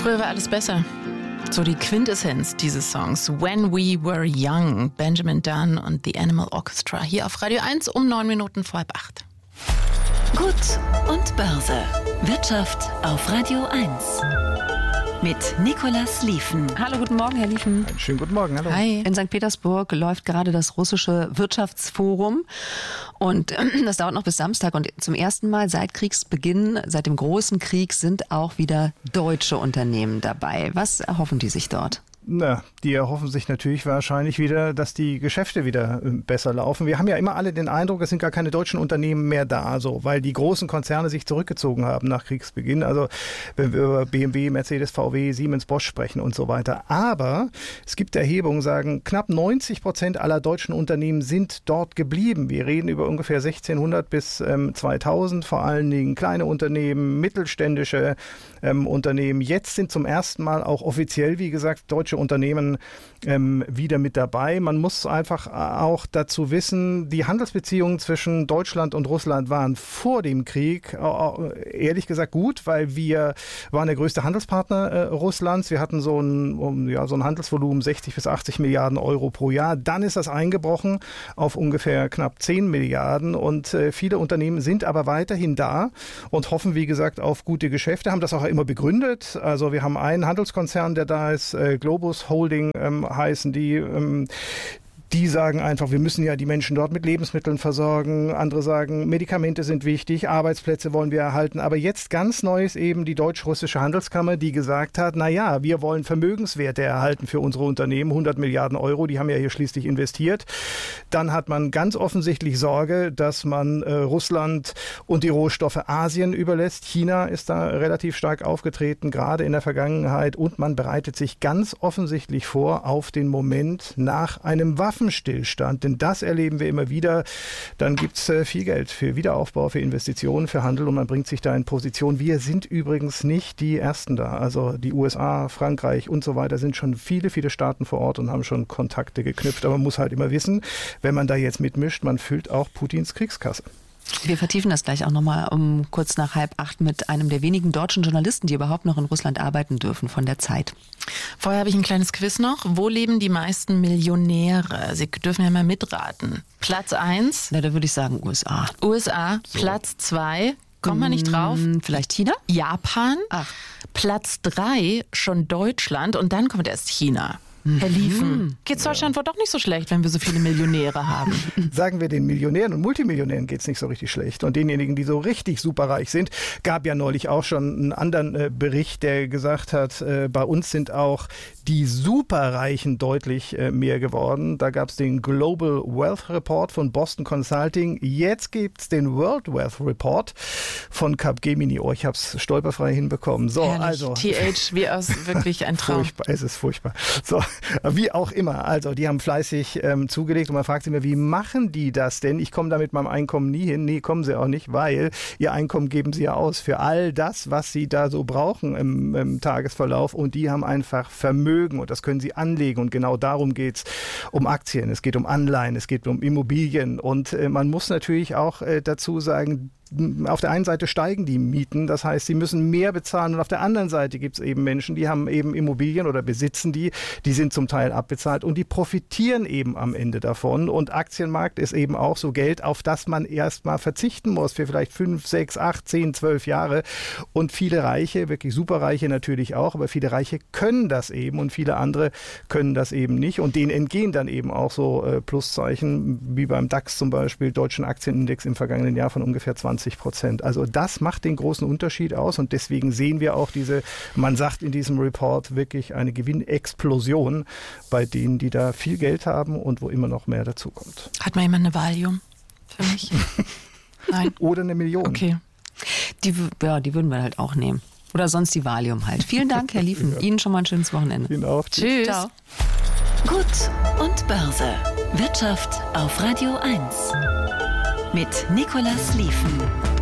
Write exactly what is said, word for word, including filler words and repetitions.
Früher war alles besser. So die Quintessenz dieses Songs. When We Were Young. Benjamin Dunn und The Animal Orchestra. Hier auf Radio eins um neun Minuten vor halb acht. Gut und Börse. Wirtschaft auf Radio eins. Mit Nicolas Lieven. Hallo, guten Morgen, Herr Lieven. Einen schönen guten Morgen, hallo. Hi. In Sankt Petersburg läuft gerade das russische Wirtschaftsforum und das dauert noch bis Samstag und zum ersten Mal seit Kriegsbeginn, seit dem großen Krieg sind auch wieder deutsche Unternehmen dabei. Was erhoffen die sich dort? Na, die erhoffen sich natürlich wahrscheinlich wieder, dass die Geschäfte wieder äh, besser laufen. Wir haben ja immer alle den Eindruck, es sind gar keine deutschen Unternehmen mehr da, so, weil die großen Konzerne sich zurückgezogen haben nach Kriegsbeginn. Also wenn wir über B M W, Mercedes, V W, Siemens, Bosch sprechen und so weiter. Aber es gibt Erhebungen, sagen, knapp neunzig Prozent aller deutschen Unternehmen sind dort geblieben. Wir reden über ungefähr sechzehnhundert bis ähm, zweitausend, vor allen Dingen kleine Unternehmen, mittelständische ähm, Unternehmen. Jetzt sind zum ersten Mal auch offiziell, wie gesagt, deutsche Unternehmen ähm, wieder mit dabei. Man muss einfach auch dazu wissen, die Handelsbeziehungen zwischen Deutschland und Russland waren vor dem Krieg äh, ehrlich gesagt gut, weil wir waren der größte Handelspartner äh, Russlands. Wir hatten so ein, um, ja, so ein Handelsvolumen sechzig bis achtzig Milliarden Euro pro Jahr. Dann ist das eingebrochen auf ungefähr knapp zehn Milliarden und äh, viele Unternehmen sind aber weiterhin da und hoffen, wie gesagt, auf gute Geschäfte, haben das auch immer begründet. Also wir haben einen Handelskonzern, der da ist, äh, Globus Holding ähm, heißen die. Ähm, Die sagen einfach, wir müssen ja die Menschen dort mit Lebensmitteln versorgen. Andere sagen, Medikamente sind wichtig, Arbeitsplätze wollen wir erhalten. Aber jetzt ganz neu ist eben die deutsch-russische Handelskammer, die gesagt hat, na ja, wir wollen Vermögenswerte erhalten für unsere Unternehmen, hundert Milliarden Euro, die haben ja hier schließlich investiert. Dann hat man ganz offensichtlich Sorge, dass man äh, Russland und die Rohstoffe Asien überlässt. China ist da relativ stark aufgetreten, gerade in der Vergangenheit. Und man bereitet sich ganz offensichtlich vor auf den Moment nach einem Waffen Stillstand, denn das erleben wir immer wieder. Dann gibt es äh, viel Geld für Wiederaufbau, für Investitionen, für Handel und man bringt sich da in Position. Wir sind übrigens nicht die Ersten da. Also die U S A, Frankreich und so weiter sind schon viele, viele Staaten vor Ort und haben schon Kontakte geknüpft. Aber man muss halt immer wissen, wenn man da jetzt mitmischt, man füllt auch Putins Kriegskasse. Wir vertiefen das gleich auch nochmal um kurz nach halb acht mit einem der wenigen deutschen Journalisten, die überhaupt noch in Russland arbeiten dürfen, von der Zeit. Vorher habe ich ein kleines Quiz noch. Wo leben die meisten Millionäre? Sie dürfen ja mal mitraten. Platz eins. Na, da würde ich sagen U S A. U S A. So. Platz zwei. Kommt man nicht drauf? Vielleicht China? Japan. Ach. Platz drei schon Deutschland und dann kommt erst China. Herr Lieven, geht's Deutschland wohl doch nicht so schlecht, wenn wir so viele Millionäre haben? Sagen wir, den Millionären und Multimillionären geht's nicht so richtig schlecht. Und denjenigen, die so richtig superreich sind, gab ja neulich auch schon einen anderen äh, Bericht, der gesagt hat, äh, bei uns sind auch die Superreichen deutlich äh, mehr geworden. Da gab's den Global Wealth Report von Boston Consulting. Jetzt gibt's den World Wealth Report von Capgemini. Oh, ich hab's stolperfrei hinbekommen. So, Herrlich. also T H, wie aus wirklich ein Traum. Furchtbar, es ist furchtbar. So. Wie auch immer, also die haben fleißig ähm, zugelegt und man fragt sich immer, wie machen die das denn? Ich komme da mit meinem Einkommen nie hin. Nee, kommen sie auch nicht, weil ihr Einkommen geben sie ja aus für all das, was sie da so brauchen im, im Tagesverlauf und die haben einfach Vermögen und das können sie anlegen und genau darum geht es um Aktien, es geht um Anleihen, es geht um Immobilien und äh, man muss natürlich auch äh, dazu sagen, auf der einen Seite steigen die Mieten, das heißt, sie müssen mehr bezahlen und auf der anderen Seite gibt es eben Menschen, die haben eben Immobilien oder besitzen die, die sind zum Teil abbezahlt und die profitieren eben am Ende davon und Aktienmarkt ist eben auch so Geld, auf das man erstmal verzichten muss für vielleicht fünf, sechs, acht, zehn, zwölf Jahre und viele Reiche, wirklich Superreiche natürlich auch, aber viele Reiche können das eben und viele andere können das eben nicht und denen entgehen dann eben auch so äh, Pluszeichen, wie beim DAX zum Beispiel, deutschen Aktienindex im vergangenen Jahr von ungefähr zwanzig Prozent. Also das macht den großen Unterschied aus und deswegen sehen wir auch diese, man sagt in diesem Report wirklich eine Gewinnexplosion bei denen, die da viel Geld haben und wo immer noch mehr dazukommt. Hat mal jemand eine Valium für mich? Nein. Oder eine Million. Okay. Die, ja, die würden wir halt auch nehmen. Oder sonst die Valium halt. Vielen Dank, Herr Lieven. Ja. Ihnen schon mal ein schönes Wochenende. Ihnen auch. Tschüss. Ciao. Gut und Börse. Wirtschaft auf Radio eins. Mit Nicolas Lieven.